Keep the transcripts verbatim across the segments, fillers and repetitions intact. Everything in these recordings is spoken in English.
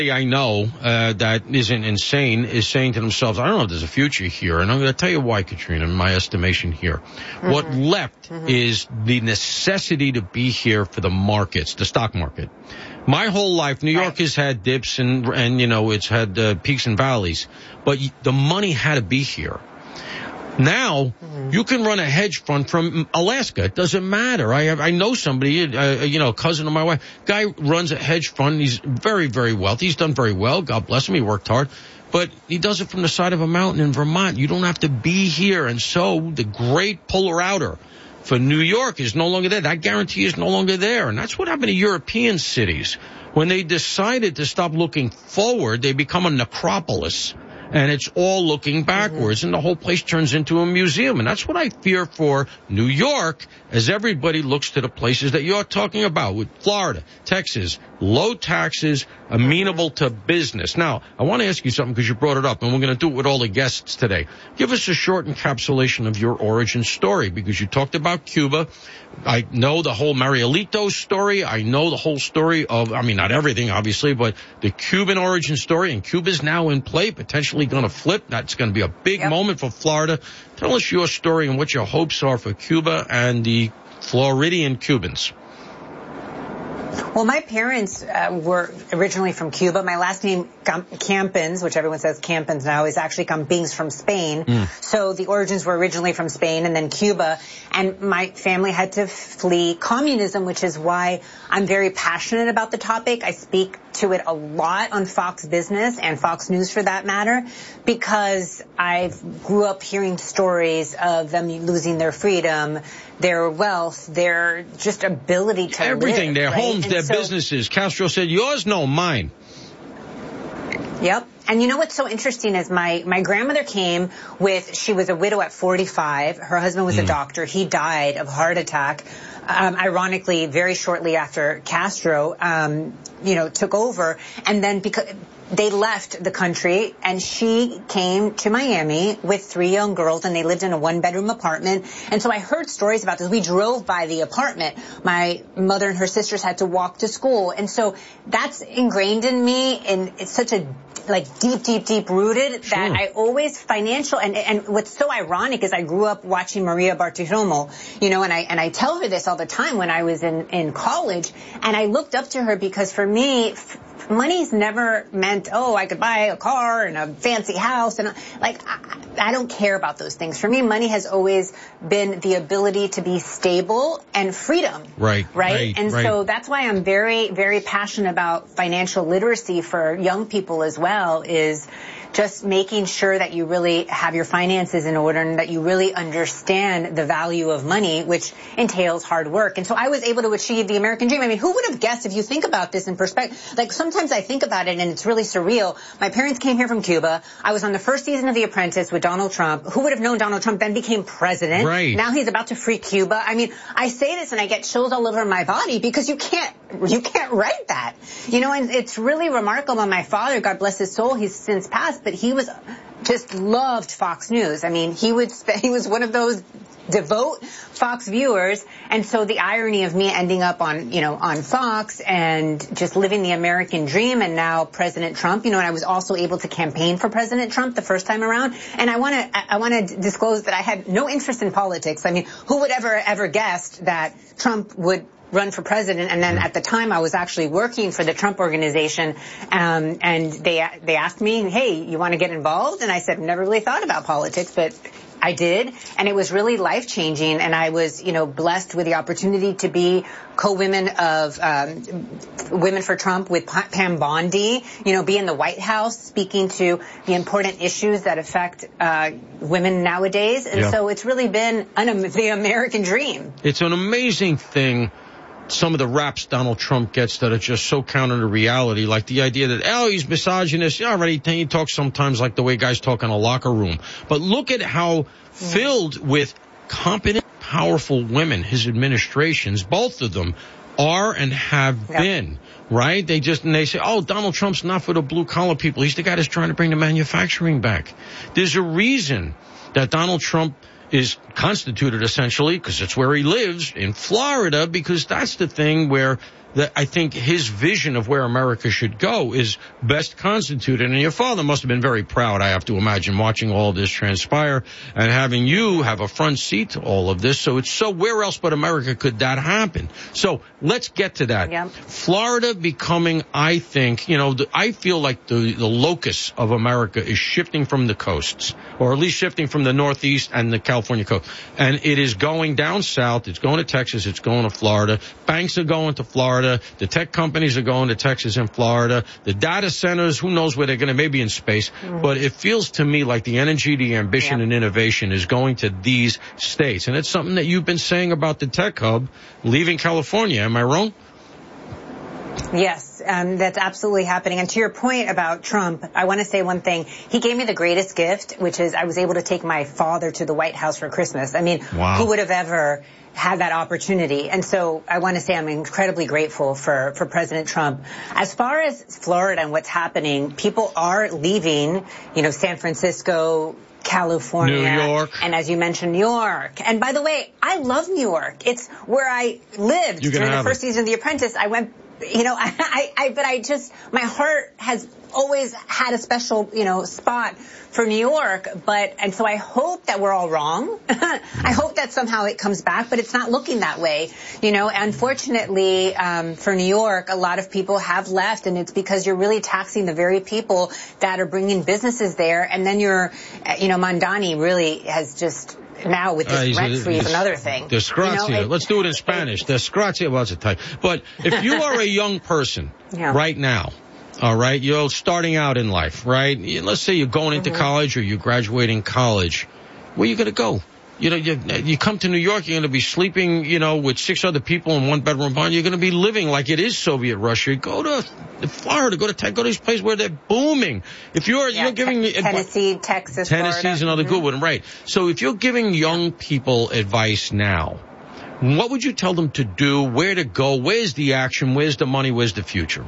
I know uh, that isn't insane is saying to themselves, I don't know if there's a future here. And I'm going to tell you why, Katrina, in my estimation here. Mm-hmm. What left mm-hmm. is the necessity to be here for the markets, the stock market. My whole life, New York right. has had dips and, and you know, it's had uh, peaks and valleys. But the money had to be here. Now, mm-hmm. you can run a hedge fund from Alaska. It doesn't matter. I have, I know somebody, uh, you know, a cousin of my wife. Guy runs a hedge fund. He's very, very wealthy. He's done very well. God bless him. He worked hard. But he does it from the side of a mountain in Vermont. You don't have to be here. And so the great puller outer for New York is no longer there. That guarantee is no longer there. And that's what happened to European cities. When they decided to stop looking forward, they become a necropolis. And it's all looking backwards, mm-hmm. and the whole place turns into a museum. And that's what I fear for New York, as everybody looks to the places that you're talking about, with Florida, Texas, low taxes, amenable to business. Now, I want to ask you something because you brought it up, and we're going to do it with all the guests today. Give us a short encapsulation of your origin story, because you talked about Cuba. I know the whole Marielito story. I know the whole story of, I mean, not everything, obviously, but the Cuban origin story. And Cuba's now in play, potentially going to flip. That's going to be a big yep. moment for Florida. Tell us your story and what your hopes are for Cuba and the Floridian Cubans. Well, my parents uh, were originally from Cuba. My last name, Campins, which everyone says Campins now, is actually Campins from Spain. Mm. So the origins were originally from Spain and then Cuba. And my family had to flee communism, which is why I'm very passionate about the topic. I speak to it a lot on Fox Business and Fox News for that matter, because I grew up hearing stories of them losing their freedom, their wealth, their just ability to everything, live, their right? homes, and their so, businesses. Castro said, yours, no, mine. Yep. And you know what's so interesting is my, my grandmother came with, she was a widow at forty-five. Her husband was mm. a doctor. He died of heart attack. Um, ironically, very shortly after Castro, um, you know, took over. And then because they left the country, and she came to Miami with three young girls, and they lived in a one-bedroom apartment. And so I heard stories about this. We drove by the apartment. My mother and her sisters had to walk to school. And so that's ingrained in me, and it's such a like deep, deep, deep rooted sure. that I always financial. And, and what's so ironic is I grew up watching Maria Bartiromo, you know, and I, and I tell her this all the time when I was in, in college. And I looked up to her because for me, f- money's never meant, oh, I could buy a car and a fancy house. And like, I, I don't care about those things. For me, money has always been the ability to be stable and freedom. Right. Right. right and right. so that's why I'm very, very passionate about financial literacy for young people as well, is just making sure that you really have your finances in order and that you really understand the value of money, which entails hard work. And so I was able to achieve the American dream. I mean, who would have guessed, if you think about this in perspective? Like, sometimes I think about it and it's really surreal. My parents came here from Cuba. I was on the first season of The Apprentice with Donald Trump. Who would have known Donald Trump then became president? Right. Now he's about to free Cuba. I mean, I say this and I get chills all over my body because you can't, you can't write that. You know, and it's really remarkable. My father, God bless his soul, he's since passed, but he was just loved Fox News. I mean, he would sp- he was one of those devout Fox viewers. And so the irony of me ending up on, you know, on Fox and just living the American dream, and now President Trump, you know, and I was also able to campaign for President Trump the first time around. And I want to I want to disclose that I had no interest in politics. I mean, who would ever ever guessed that Trump would run for president? And then at the time I was actually working for the Trump Organization, um, and they they asked me, hey, you want to get involved? And I said, never really thought about politics, but I did, and it was really life-changing, and I was, you know, blessed with the opportunity to be co-women of um, Women for Trump with Pam Bondi, you know, be in the White House speaking to the important issues that affect uh, women nowadays. And yeah. so it's really been an, the American dream. It's an amazing thing, some of the raps Donald Trump gets that are just so counter to reality, like the idea that, oh, he's misogynist. Yeah, already he talks sometimes like the way guys talk in a locker room. But look at how filled with competent, powerful women his administrations, both of them, are and have yep. been, right? They just, and they say, oh, Donald Trump's not for the blue collar people. He's the guy that's trying to bring the manufacturing back. There's a reason that Donald Trump is constituted essentially, because it's where he lives, in Florida, because that's the thing where that I think his vision of where America should go is best constituted. And your father must have been very proud, I have to imagine, watching all this transpire and having you have a front seat to all of this. So it's so, where else but America could that happen? So let's get to that. Yeah. Florida becoming, I think, you know, the, I feel like the, the locus of America is shifting from the coasts, or at least shifting from the Northeast and the California coast. And it is going down south. It's going to Texas. It's going to Florida. Banks are going to Florida. The tech companies are going to Texas and Florida. The data centers, who knows where they're going to, maybe in space. Mm-hmm. But it feels to me like the energy, the ambition, yeah. and innovation is going to these states. And it's something that you've been saying about the tech hub leaving California. Am I wrong? Yes, um, that's absolutely happening. And to your point about Trump, I want to say one thing. He gave me the greatest gift, which is I was able to take my father to the White House for Christmas. I mean, wow. Who would have ever had that opportunity? And so I want to say I'm incredibly grateful for, for President Trump. As far as Florida and what's happening, people are leaving, you know, San Francisco, California, New York, and as you mentioned, New York. And by the way, I love New York. It's where I lived during the first it. season of The Apprentice. I went, you know, I, I, I, but I just, my heart has always had a special, you know, spot for New York. But, and so I hope that we're all wrong. I hope that somehow it comes back, but it's not looking that way. You know, unfortunately, um, for New York, a lot of people have left, and it's because you're really taxing the very people that are bringing businesses there. And then you're, you know, Mamdani really has just, now with this uh, rent free is another thing. Desgracia. You know, Let's do it in Spanish. Desgracia. Well, it's a type. But if you are a young person yeah. right now, all right, you're starting out in life, right? Let's say you're going into mm-hmm. college or you're graduating college. Where are you going to go? You know, you, you come to New York, you're going to be sleeping, you know, with six other people in one bedroom barn. You're going to be living like it is Soviet Russia. Go to Florida, go to Tech, go to these places where they're booming. If you're, yeah, you're giving te- Tennessee, Texas, Tennessee's Florida. another mm-hmm. good one, right? So if you're giving young people advice now, what would you tell them to do? Where to go? Where's the action? Where's the money? Where's the future?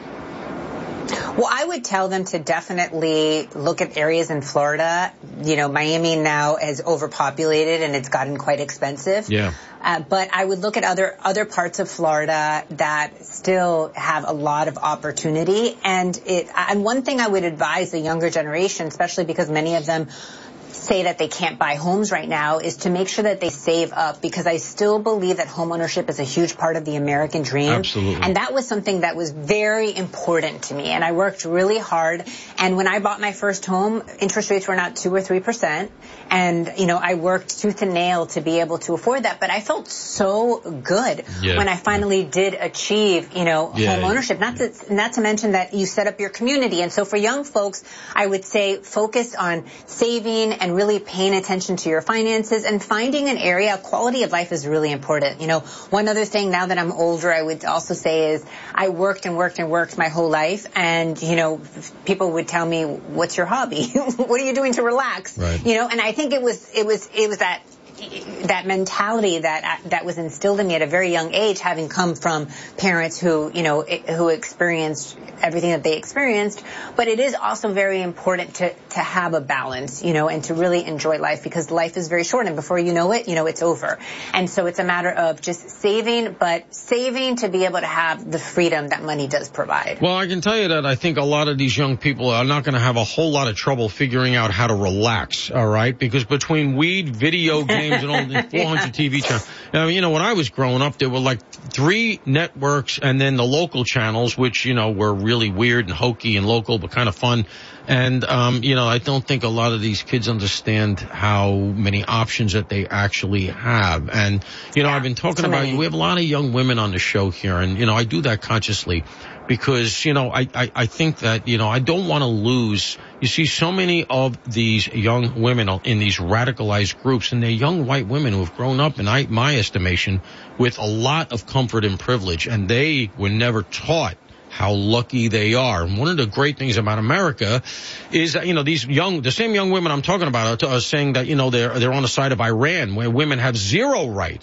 Well, I would tell them to definitely look at areas in Florida. You know, Miami now is overpopulated and it's gotten quite expensive. Yeah. Uh, but I would look at other other parts of Florida that still have a lot of opportunity. And it and one thing I would advise the younger generation, especially because many of them say that they can't buy homes right now, is to make sure that they save up, because I still believe that home ownership is a huge part of the American dream. Absolutely. And that was something that was very important to me. And I worked really hard. And when I bought my first home, interest rates were not two or three percent. And, you know, I worked tooth and nail to be able to afford that. But I felt so good yeah. when I finally yeah. did achieve, you know, yeah, home ownership. Yeah. Not to, not to mention that you set up your community. And so for young folks, I would say focus on saving and really paying attention to your finances and finding an area. Quality of life is really important. You know, one other thing now that I'm older, I would also say is I worked and worked and worked my whole life. And, you know, people would tell me, what's your hobby? What are you doing to relax? Right. You know, and I think it was, it was, it was that, that mentality that that was instilled in me at a very young age, having come from parents who, you know, who experienced everything that they experienced. But it is also very important to, to have a balance, you know, and to really enjoy life, because life is very short, and before you know it, you know, it's over. And so it's a matter of just saving, but saving to be able to have the freedom that money does provide. Well, I can tell you that I think a lot of these young people are not going to have a whole lot of trouble figuring out how to relax, all right? Because between weed, video games, and all the four hundred yeah. T V channels. I mean, you know, when I was growing up, there were like three networks and then the local channels, which, you know, were really weird and hokey and local, but kind of fun. And, um, you know, I don't think a lot of these kids understand how many options that they actually have. And, you know, yeah, I've been talking about, we have a lot of young women on the show here, and, you know, I do that consciously because, you know, I, I, I think that, you know, I don't want to lose. You see so many of these young women in these radicalized groups, and they're young white women who have grown up, in I, my estimation, with a lot of comfort and privilege, and they were never taught how lucky they are. And one of the great things about America is that, you know, these young, the same young women I'm talking about are, are saying that, you know, they're, they're on the side of Iran, where women have zero rights.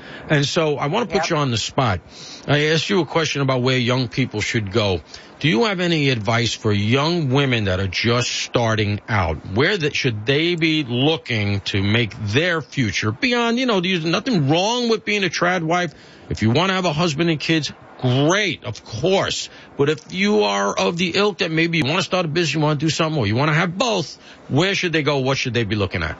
And so I want to put Yep. you on the spot. I asked you a question about where young people should go. Do you have any advice for young women that are just starting out? Where that should they be looking to make their future beyond, you know, there's nothing wrong with being a trad wife. If you want to have a husband and kids, great, of course. But if you are of the ilk that maybe you want to start a business, you want to do something, or you want to have both, where should they go? What should they be looking at?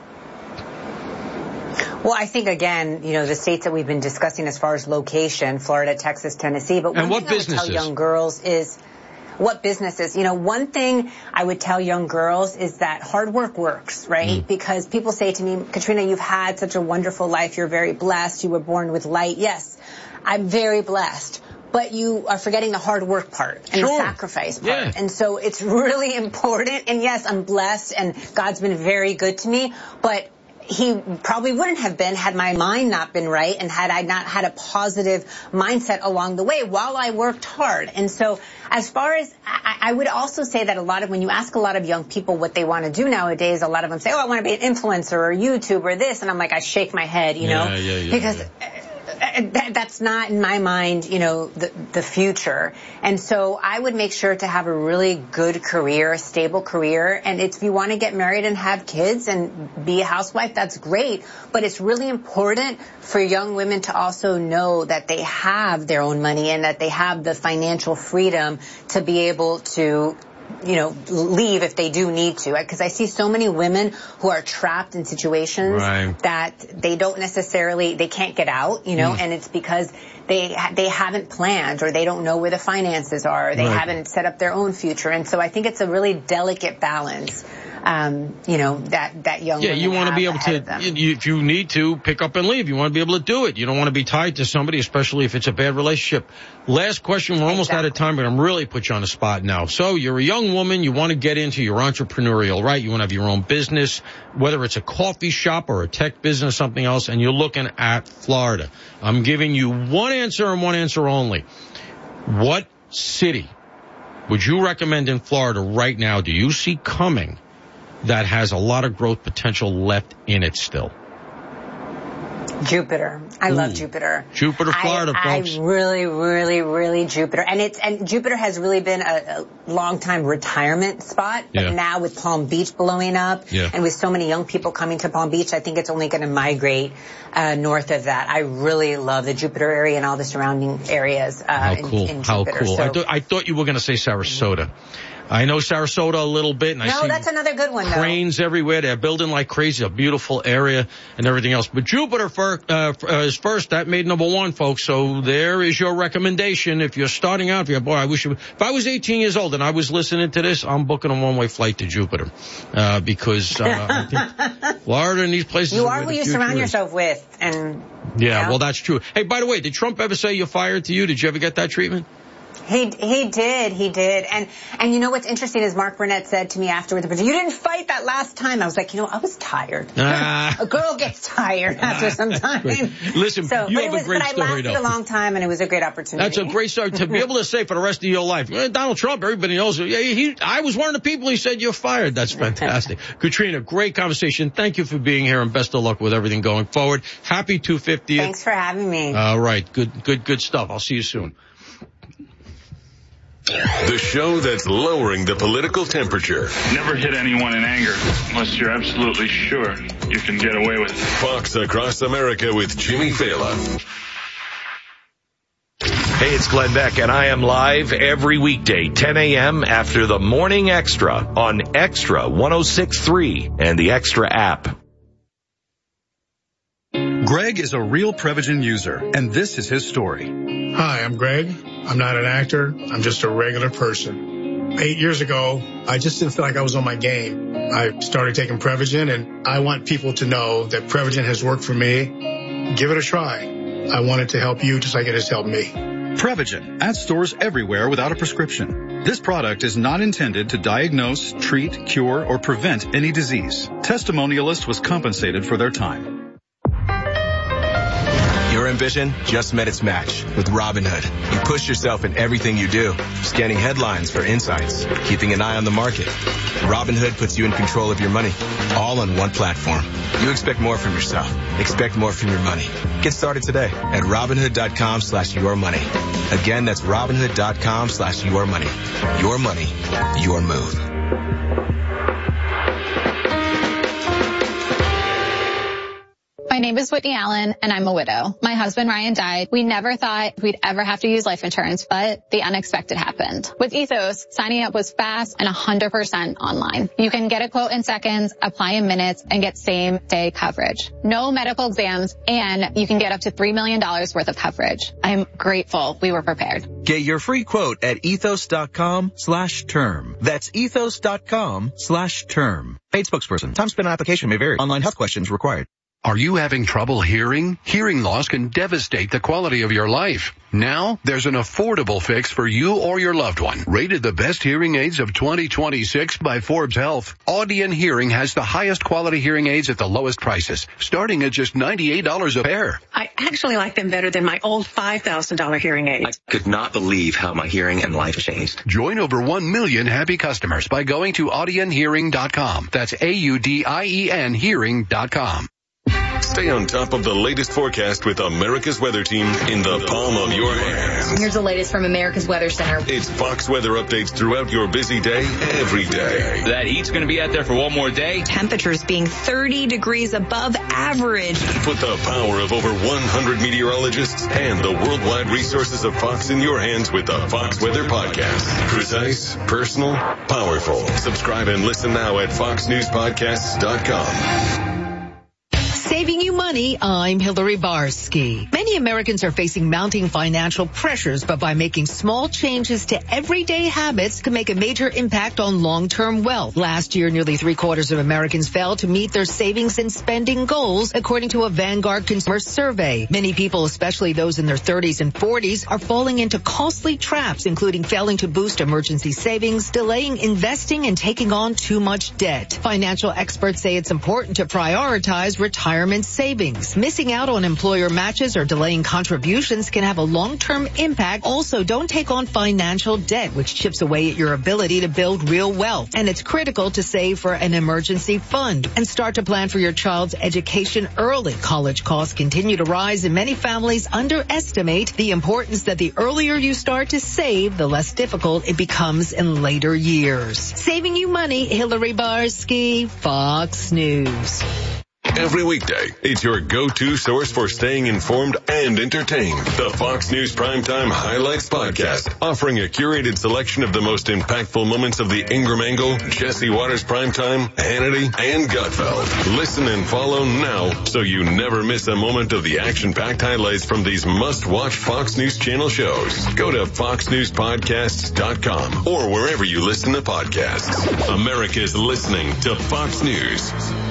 Well, I think, again, you know, the states that we've been discussing as far as location, Florida, Texas, Tennessee. But one And what thing I would tell businesses? young girls is what businesses. You know, one thing I would tell young girls is that hard work works, right? Mm. Because people say to me, Katrina, you've had such a wonderful life. You're very blessed. You were born with light. Yes, I'm very blessed. But you are forgetting the hard work part and Sure. the sacrifice part. Yeah. And so it's really important. And yes, I'm blessed and God's been very good to me. But he probably wouldn't have been had my mind not been right and had I not had a positive mindset along the way while I worked hard. And so as far as I, I would also say that a lot of when you ask a lot of young people what they want to do nowadays, a lot of them say, oh, I want to be an influencer or YouTube or this. And I'm like, I shake my head, you yeah, know, yeah, yeah, because yeah. That, that's not in my mind, you know, the, the future. And so I would make sure to have a really good career, a stable career. And it's, if you want to get married and have kids and be a housewife, that's great. But it's really important for young women to also know that they have their own money and that they have the financial freedom to be able to, you know, leave if they do need to. Because I see so many women who are trapped in situations right. that they don't necessarily, they can't get out, you know, mm. and it's because they they haven't planned or they don't know where the finances are. Or they right. haven't set up their own future. And so I think it's a really delicate balance. Um, you know, that, that young Yeah, women you want to have be able ahead to, of them. you, if you need to, pick up and leave. You want to be able to do it. You don't want to be tied to somebody, especially if it's a bad relationship. Last question. We're almost Exactly. out of time, but I'm really put you on the spot now. So you're a young woman. You want to get into your entrepreneurial, right? You want to have your own business, whether it's a coffee shop or a tech business, something else, and you're looking at Florida. I'm giving you one answer and one answer only. What city would you recommend in Florida right now do you see coming that has a lot of growth potential left in it still? Jupiter. I Ooh. love Jupiter. Jupiter, Florida, I, folks. I really, really, really Jupiter. And it's, and Jupiter has really been a, a long time retirement spot. But Yeah. now with Palm Beach blowing up Yeah. and with so many young people coming to Palm Beach, I think it's only going to migrate, uh, north of that. I really love the Jupiter area and all the surrounding areas, uh, How in, cool. in How Jupiter. cool. So, I, th- I thought you were going to say Sarasota. I know Sarasota a little bit, and I no, see that's another good one, though. cranes everywhere. They're building like crazy, a beautiful area and everything else. But Jupiter for, uh, is first. That made number one, folks. So there is your recommendation. If you're starting out, if you're, boy, I wish you, if I was eighteen years old and I was listening to this, I'm booking a one-way flight to Jupiter, uh, because, uh, I think Florida and these places. You are are where who the you future surround is. yourself with. And, Yeah, you know. well, that's true. Hey, by the way, did Trump ever say you're fired to you? Did you ever get that treatment? He he did, he did. And and you know what's interesting is Mark Burnett said to me afterwards, but you didn't fight that last time. I was like, you know, I was tired. Ah. A girl gets tired after some time. Listen, so, you but have it was, a great but story, I lasted though. a long time, and it was a great opportunity. That's a great story to be able to say for the rest of your life. Eh, Donald Trump, everybody knows. Yeah, he, I was one of the people he said you're fired. That's fantastic. Katrina, great conversation. Thank you for being here, and best of luck with everything going forward. Happy two fiftieth. Thanks for having me. All right, good, good, good stuff. I'll see you soon. The show that's lowering the political temperature. Never hit anyone in anger unless you're absolutely sure you can get away with it. Fox Across America with Jimmy Fallon. Hey, it's Glenn Beck, and I am live every weekday, ten a.m. after the Morning Extra on Extra one oh six point three and the Extra app. Greg is a real Prevagen user, and this is his story. Hi, I'm Greg. I'm not an actor. I'm just a regular person. Eight years ago, I just didn't feel like I was on my game. I started taking Prevagen, and I want people to know that Prevagen has worked for me. Give it a try. I want it to help you just like it has helped me. Prevagen, at stores everywhere without a prescription. This product is not intended to diagnose, treat, cure, or prevent any disease. Testimonialist was compensated for their time. Your ambition just met its match with Robinhood. You push yourself in everything you do, scanning headlines for insights, keeping an eye on the market, Robinhood puts you in control of your money, all on one platform. You expect more from yourself. Expect more from your money. Get started today at Robinhood.com slash your money. Again, that's Robinhood.com slash your money. Your money, your move. My name is Whitney Allen, and I'm a widow. My husband, Ryan, died. We never thought we'd ever have to use life insurance, but the unexpected happened. With Ethos, signing up was fast and one hundred percent online. You can get a quote in seconds, apply in minutes, and get same-day coverage. No medical exams, and you can get up to three million dollars worth of coverage. I'm grateful we were prepared. Get your free quote at ethos.com slash term. That's ethos.com slash term. Paid spokesperson. Time spent on application may vary. Online health questions required. Are you having trouble hearing? Hearing loss can devastate the quality of your life. Now, there's an affordable fix for you or your loved one. Rated the best hearing aids of twenty twenty-six by Forbes Health, Audion Hearing has the highest quality hearing aids at the lowest prices, starting at just ninety-eight dollars a pair. I actually like them better than my old five thousand dollars hearing aids. I could not believe how my hearing and life changed. Join over one million happy customers by going to audion hearing dot com. That's A U D I E N hearing dot com. Stay on top of the latest forecast with America's Weather Team in the palm of your hands. Here's the latest from America's Weather Center. It's Fox weather updates throughout your busy day, every day. That heat's going to be out there for one more day. Temperatures being thirty degrees above average. Put the power of over one hundred meteorologists and the worldwide resources of Fox in your hands with the Fox Weather Podcast. Precise, personal, powerful. Subscribe and listen now at fox news podcasts dot com. Saving you money, I'm Hillary Barsky. Many Americans are facing mounting financial pressures, but by making small changes to everyday habits can make a major impact on long-term wealth. Last year, nearly three quarters of Americans failed to meet their savings and spending goals, according to a Vanguard consumer survey. Many people, especially those in their thirties and forties, are falling into costly traps, including failing to boost emergency savings, delaying investing, and taking on too much debt. Financial experts say it's important to prioritize retirement savings. Missing out on employer matches or delaying contributions can have a long-term impact. Also, don't take on financial debt, which chips away at your ability to build real wealth. And it's critical to save for an emergency fund and start to plan for your child's education early. College costs continue to rise, and many families underestimate the importance that the earlier you start to save, the less difficult it becomes in later years. Saving you money, Hillary Barsky, Fox News. Every weekday, it's your go-to source for staying informed and entertained. The Fox News Primetime Highlights Podcast, offering a curated selection of the most impactful moments of the Ingram Angle, Jesse Waters Primetime, Hannity, and Gutfeld. Listen and follow now so you never miss a moment of the action-packed highlights from these must-watch Fox News Channel shows. Go to fox news podcasts dot com or wherever you listen to podcasts. America's listening to Fox News.